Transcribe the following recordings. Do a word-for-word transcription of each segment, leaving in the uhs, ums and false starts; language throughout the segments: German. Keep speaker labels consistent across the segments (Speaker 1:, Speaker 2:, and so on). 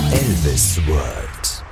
Speaker 1: Elvis World.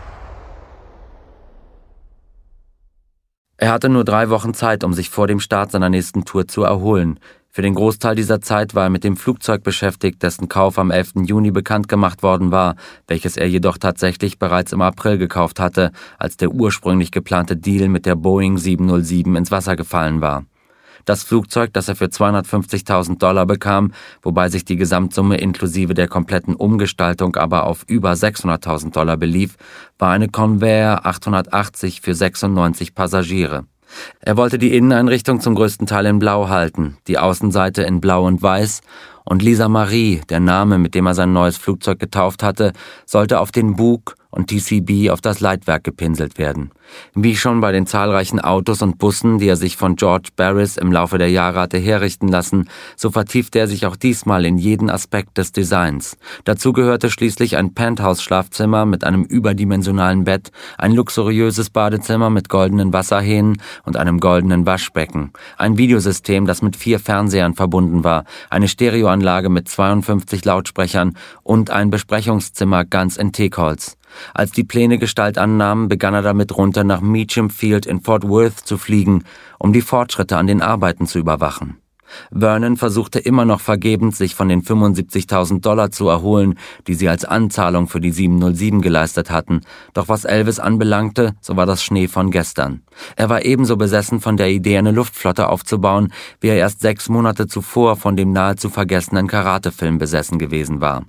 Speaker 2: Er hatte nur drei Wochen Zeit, um sich vor dem Start seiner nächsten Tour zu erholen. Für den Großteil dieser Zeit war er mit dem Flugzeug beschäftigt, dessen Kauf am elften Juni bekannt gemacht worden war, welches er jedoch tatsächlich bereits im April gekauft hatte, als der ursprünglich geplante Deal mit der Boeing sieben null sieben ins Wasser gefallen war. Das Flugzeug, das er für zweihundertfünfzigtausend Dollar bekam, wobei sich die Gesamtsumme inklusive der kompletten Umgestaltung aber auf über sechshunderttausend Dollar belief, war eine Convair achthundertachtzig für sechsundneunzig Passagiere. Er wollte die Inneneinrichtung zum größten Teil in Blau halten, die Außenseite in Blau und Weiß, und Lisa Marie, der Name, mit dem er sein neues Flugzeug getauft hatte, sollte auf den Bug und T C B auf das Leitwerk gepinselt werden. Wie schon bei den zahlreichen Autos und Bussen, die er sich von George Barris im Laufe der Jahre hatte herrichten lassen, so vertiefte er sich auch diesmal in jeden Aspekt des Designs. Dazu gehörte schließlich ein Penthouse-Schlafzimmer mit einem überdimensionalen Bett, ein luxuriöses Badezimmer mit goldenen Wasserhähnen und einem goldenen Waschbecken, ein Videosystem, das mit vier Fernsehern verbunden war, eine Stereoanlage mit zweiundfünfzig Lautsprechern und ein Besprechungszimmer ganz in Teakholz. Als die Pläne Gestalt annahmen, begann er damit runter nach Meacham Field in Fort Worth zu fliegen, um die Fortschritte an den Arbeiten zu überwachen. Vernon versuchte immer noch vergebens, sich von den fünfundsiebzigtausend Dollar zu erholen, die sie als Anzahlung für die sieben null sieben geleistet hatten, doch was Elvis anbelangte, so war das Schnee von gestern. Er war ebenso besessen von der Idee, eine Luftflotte aufzubauen, wie er erst sechs Monate zuvor von dem nahezu vergessenen Karatefilm besessen gewesen war.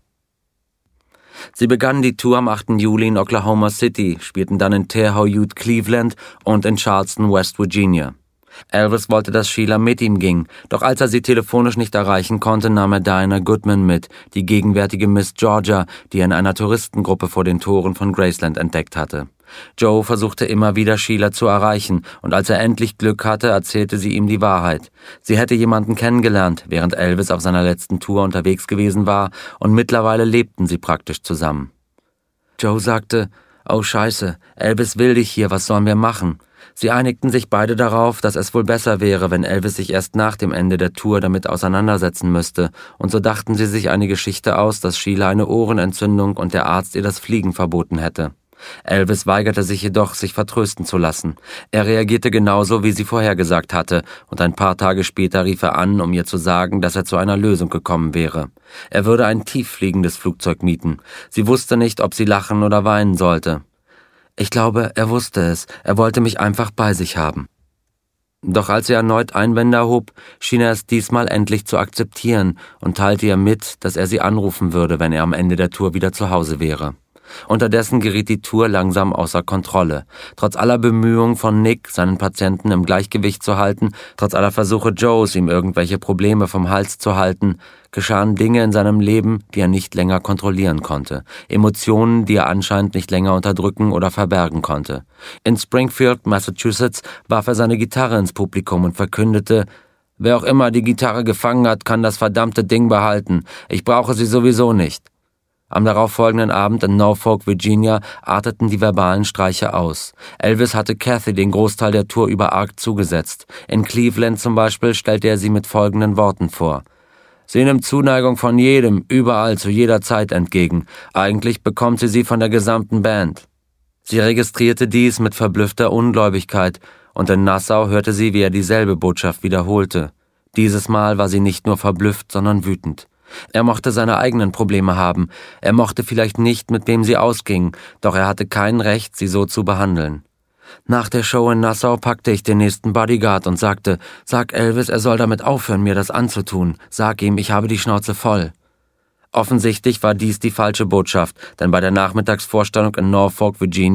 Speaker 2: Sie begannen die Tour am achten Juli in Oklahoma City, spielten dann in Terre Haute, Cleveland und in Charleston, West Virginia. Elvis wollte, dass Sheila mit ihm ging, doch als er sie telefonisch nicht erreichen konnte, nahm er Diana Goodman mit, die gegenwärtige Miss Georgia, die er in einer Touristengruppe vor den Toren von Graceland entdeckt hatte. Joe versuchte immer wieder, Sheila zu erreichen, und als er endlich Glück hatte, erzählte sie ihm die Wahrheit. Sie hätte jemanden kennengelernt, während Elvis auf seiner letzten Tour unterwegs gewesen war, und mittlerweile lebten sie praktisch zusammen. Joe sagte, »Oh Scheiße, Elvis will dich hier, was sollen wir machen?« Sie einigten sich beide darauf, dass es wohl besser wäre, wenn Elvis sich erst nach dem Ende der Tour damit auseinandersetzen müsste, und so dachten sie sich eine Geschichte aus, dass Sheila eine Ohrenentzündung und der Arzt ihr das Fliegen verboten hätte. Elvis weigerte sich jedoch, sich vertrösten zu lassen. Er reagierte genauso, wie sie vorhergesagt hatte, und ein paar Tage später rief er an, um ihr zu sagen, dass er zu einer Lösung gekommen wäre. Er würde ein tieffliegendes Flugzeug mieten. Sie wusste nicht, ob sie lachen oder weinen sollte. Ich glaube, er wusste es. Er wollte mich einfach bei sich haben. Doch als er erneut Einwände erhob, schien er es diesmal endlich zu akzeptieren und teilte ihr mit, dass er sie anrufen würde, wenn er am Ende der Tour wieder zu Hause wäre. Unterdessen geriet die Tour langsam außer Kontrolle. Trotz aller Bemühungen von Nick, seinen Patienten im Gleichgewicht zu halten, trotz aller Versuche Joes, ihm irgendwelche Probleme vom Hals zu halten, geschahen Dinge in seinem Leben, die er nicht länger kontrollieren konnte. Emotionen, die er anscheinend nicht länger unterdrücken oder verbergen konnte. In Springfield, Massachusetts, warf er seine Gitarre ins Publikum und verkündete, »Wer auch immer die Gitarre gefangen hat, kann das verdammte Ding behalten. Ich brauche sie sowieso nicht.« Am darauffolgenden Abend in Norfolk, Virginia, arteten die verbalen Streiche aus. Elvis hatte Kathy den Großteil der Tour über arg zugesetzt. In Cleveland zum Beispiel stellte er sie mit folgenden Worten vor. Sie nimmt Zuneigung von jedem, überall, zu jeder Zeit entgegen. Eigentlich bekommt sie sie von der gesamten Band. Sie registrierte dies mit verblüffter Ungläubigkeit, und in Nassau hörte sie, wie er dieselbe Botschaft wiederholte. Dieses Mal war sie nicht nur verblüfft, sondern wütend. Er mochte seine eigenen Probleme haben, er mochte vielleicht nicht, mit wem sie ausging, doch er hatte kein Recht, sie so zu behandeln. Nach der Show in Nassau packte ich den nächsten Bodyguard und sagte, »Sag Elvis, er soll damit aufhören, mir das anzutun. Sag ihm, ich habe die Schnauze voll.« Offensichtlich war dies die falsche Botschaft, denn bei der Nachmittagsvorstellung in Norfolk, Virginia,